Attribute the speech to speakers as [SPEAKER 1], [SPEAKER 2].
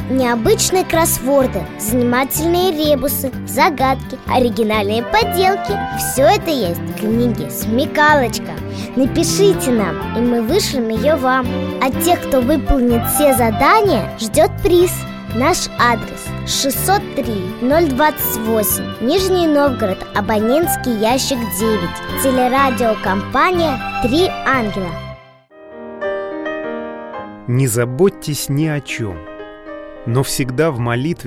[SPEAKER 1] Необычные кроссворды, занимательные ребусы, загадки, оригинальные поделки. Все это есть в книге «Смекалочка». Напишите нам, и мы вышлем ее вам. А тех, кто выполнит все задания, ждет приз. Наш адрес: 603-028, Нижний Новгород, абонентский ящик 9. Телерадиокомпания «Три ангела».
[SPEAKER 2] Не заботьтесь ни о чем, но всегда в молитве